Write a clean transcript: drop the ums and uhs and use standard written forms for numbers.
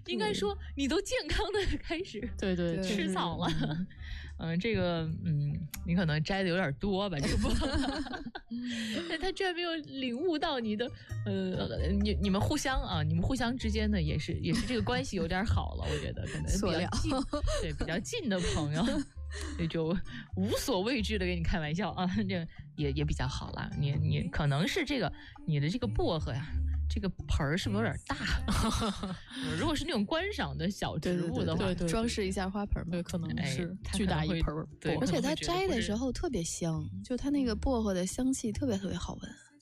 应该说你都健康的开始对吃草了。这个你可能摘的有点多吧，这个薄荷。但他居然没有领悟到你的你们互相啊，你们互相之间的也是这个关系有点好了，我觉得可能比较近，对比较近的朋友。也就无所畏惧的跟你开玩笑啊，这也比较好啦。你可能是这个你的这个薄荷呀，这个盆儿是不是有点大？如果是那种观赏的小植物的话， 对装饰一下花盆嘛， 对，可能是巨大一盆。 对， 而且它摘的时候特别香，就它那个薄荷的香气特别特别好闻。